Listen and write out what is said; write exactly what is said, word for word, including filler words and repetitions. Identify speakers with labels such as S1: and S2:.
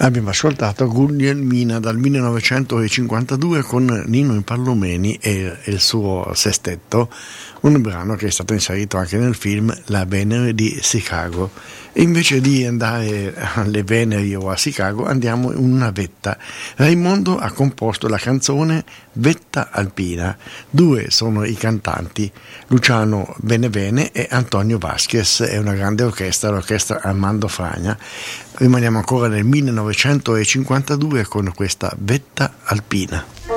S1: Abbiamo ascoltato Guglielmina dal millenovecentocinquantadue con Nino Impallomeni e il suo sestetto, un brano che è stato inserito anche nel film La Venere di Chicago. E invece di andare alle Veneri o a Chicago andiamo in una vetta. Raimondo ha composto la canzone Vetta Alpina. Due sono i cantanti, Luciano Benevene e Antonio Vasquez. È una grande orchestra, l'orchestra Armando Fragna. Rimaniamo ancora nel millenovecentocinquantadue con questa Vetta Alpina.